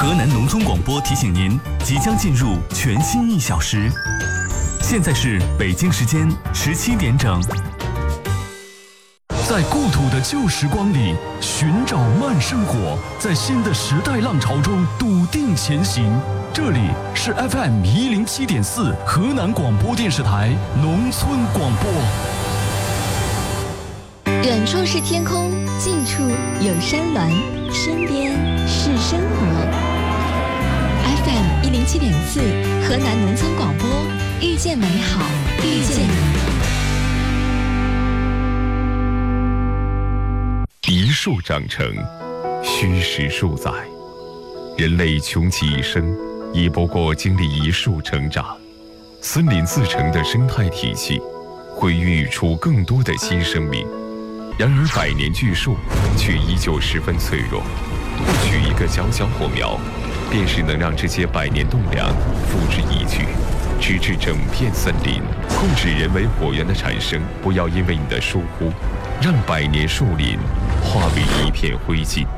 河南农村广播提醒您，即将进入全新1小时。现在是北京时间17点整。 在故土的旧时光里寻找慢生活，在新的时代浪潮中笃定前行。这里是 FM107.4 河南广播电视台农村广播。 远处是天空，近处有山峦，身边是生活。FM107.4 河南农村广播，遇见美好，遇见你。 一树长成，虚实数载。人类穷其一生，亦不过经历一树成长。森林自成的生态体系，会孕育出更多的新生命。然而百年巨树却依旧十分脆弱，不取一个小小火苗，便是能让这些百年栋梁付之一炬，直至整片森林。控制人为火源的产生，不要因为你的疏忽，让百年树林化为一片灰烬。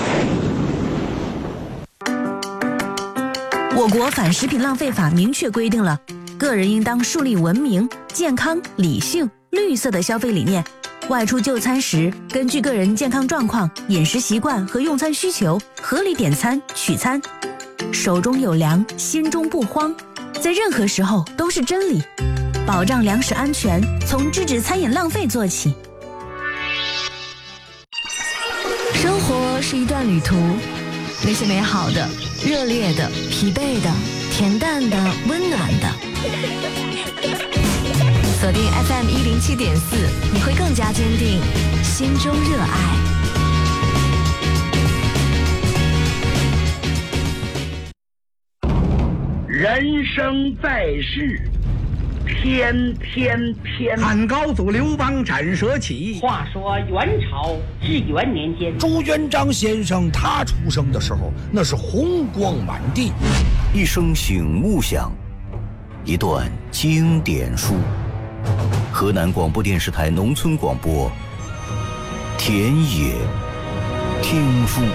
我国反食品浪费法明确规定了，个人应当树立文明、健康、理性、绿色的消费理念。外出就餐时，根据个人健康状况、饮食习惯和用餐需求，合理点餐取餐。手中有粮，心中不慌，在任何时候都是真理。保障粮食安全，从制止餐饮浪费做起。 生活是一段旅途，那些美好的、热烈的、疲惫的、恬淡的、温暖的。锁定 FM107.4，你会更加坚定心中热爱。 人生在世，天天偏。 汉高祖刘邦斩蛇起。 话说元朝至元年间， 朱元璋先生他出生的时候，那是红光满地。 一声醒目响，一段经典书。河南广播电视台农村广播，田野听书。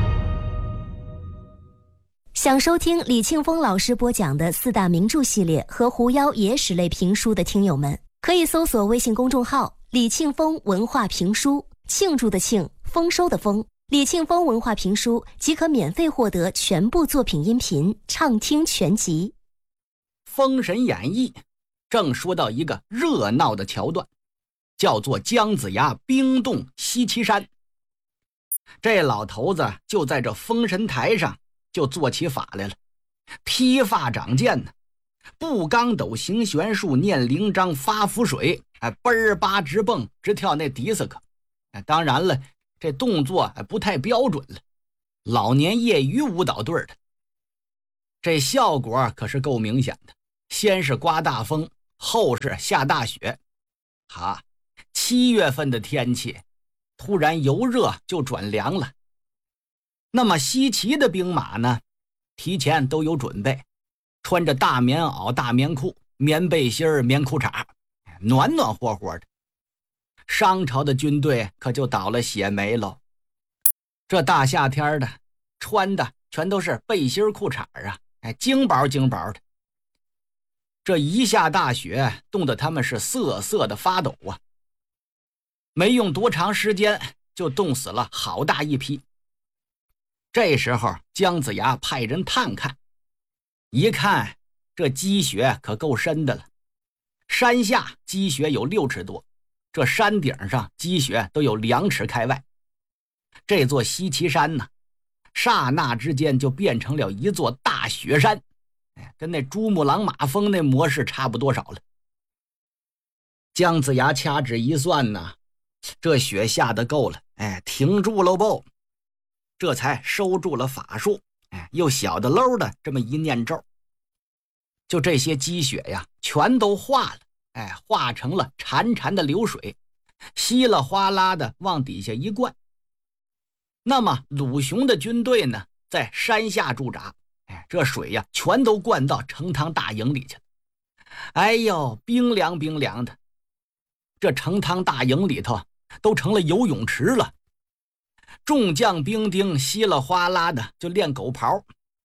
想收听李庆峰老师播讲的4大名著系列和狐妖野史类评书的听友们，可以搜索微信公众号李庆峰文化评书，庆祝的庆，丰收的丰，李庆峰文化评书即可免费获得全部作品音频畅听全集。 封神演义正说到一个热闹的桥段，叫做姜子牙冰冻西岐山。这老头子就在这封神台上就做起法来了，披发长剑呢，步刚斗行玄术，念灵章发符水，嘣儿吧直蹦直跳那迪斯科。当然了，这动作不太标准了，老年业余舞蹈队的。这效果可是够明显的，先是刮大风，后是下大雪。7月份的天气突然由热就转凉了。那么西岐的兵马呢，提前都有准备，穿着大棉袄、大棉裤、棉背心、棉裤衩，暖暖和和的。商朝的军队可就倒了血霉喽。这大夏天的，穿的全都是背心裤衩啊，精薄精薄的。这一下大雪，冻得他们是瑟瑟的发抖啊！没用多长时间，就冻死了好大一批。这时候姜子牙派人探看，一看这积雪可够深的了，山下积雪有6尺多，这山顶上积雪都有2尺开外。这座西岐山呢，刹那之间就变成了一座大雪山，跟那珠穆朗玛峰那模式差不多少了。姜子牙掐指一算呢，这雪下得够了，停住喽不，这才收住了法术，又小的搂的这么一念咒，就这些积雪呀，全都化了，化成了潺潺的流水，稀了哗啦的往底下一灌。那么鲁雄的军队呢，在山下驻扎，这水呀，全都灌到成汤大营里去了。哎呦，冰凉冰凉的，这成汤大营里头都成了游泳池了。众将兵丁稀了哗啦的就练狗刨，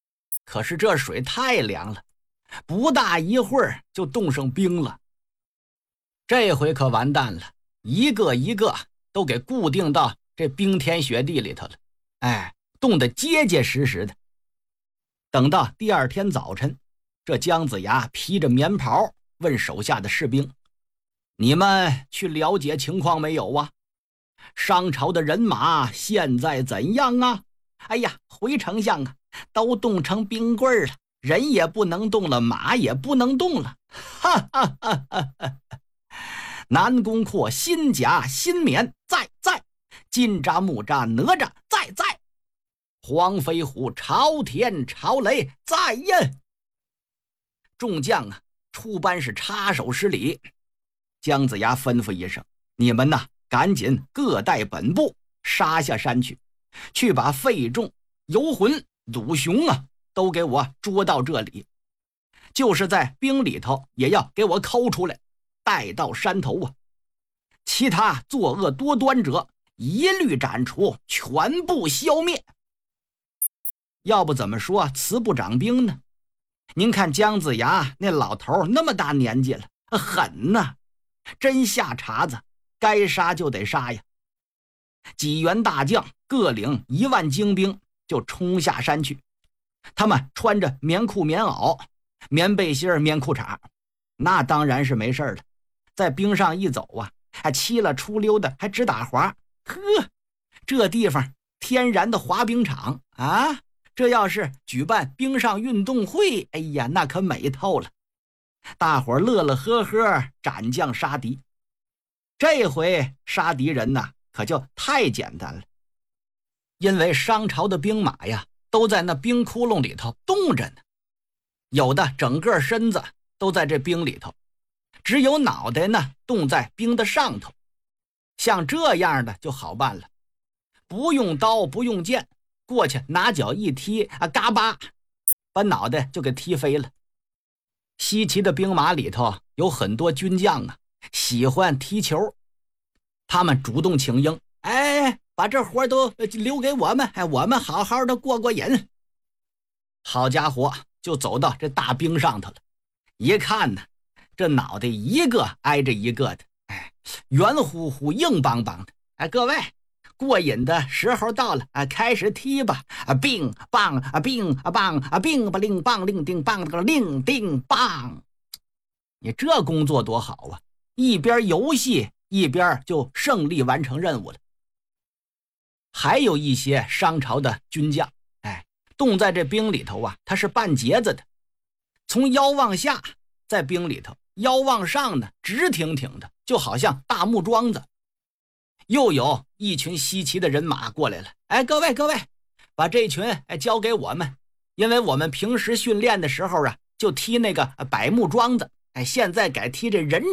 可是这水太凉了，不大一会儿就冻上冰了。这回可完蛋了，一个一个都给固定到这冰天雪地里头了，冻得结结实实的。等到第二天早晨，这姜子牙披着棉袍问手下的士兵：你们去了解情况没有啊？商朝的人马现在怎样啊？哎呀，回丞相啊，都冻成冰棍了，人也不能动了，马也不能动了。哈哈哈哈哈！南宫阔、新甲、新冕在，金吒、木吒、哪吒在，黄飞虎、朝天、朝雷在呀！众将啊，出班是插手施礼。姜子牙吩咐一声：你们呐，赶紧各带本部，杀下山去把费仲、游魂、鲁雄啊，都给我捉到这里，就是在冰里头也要给我抠出来，带到山头啊！其他作恶多端者，一律斩除，全部消灭。要不怎么说慈不掌兵呢？您看姜子牙那老头那么大年纪了，狠呐，真下茬子，该杀就得杀呀。几员大将各领1万精兵，就冲下山去。他们穿着棉裤、棉袄、棉背心、棉裤衩，那当然是没事了。在冰上一走啊，还嘁了出溜的，还直打滑。呵，这地方天然的滑冰场啊！这要是举办冰上运动会，哎呀，那可美透了。大伙乐乐呵呵，斩将杀敌。这回杀敌人呐，可就太简单了。因为商朝的兵马呀，都在那冰窟窿里头冻着呢，有的整个身子都在这冰里头，只有脑袋呢冻在冰的上头。像这样的就好办了，不用刀不用剑，过去拿脚一踢啊，嘎巴，把脑袋就给踢飞了。西岐的兵马里头有很多军将啊，喜欢踢球，他们主动请缨，把这活都留给我们，我们好好的过瘾。好家伙，就走到这大冰上头了，一看呢，这脑袋一个挨着一个的，圆乎乎硬邦邦的。各位，过瘾的时候到了，开始踢吧！冰棒冰棒冰吧令棒令叮棒令叮棒。你这工作多好啊！一边游戏一边就胜利完成任务了。还有一些商朝的军将，冻在这冰里头啊，他是半截子的，从腰往下在冰里头，腰往上呢直挺挺的，就好像大木桩子。又有一群西岐的人马过来了，各位，把这群交给我们，因为我们平时训练的时候啊，就踢那个柏木桩子，现在改踢这人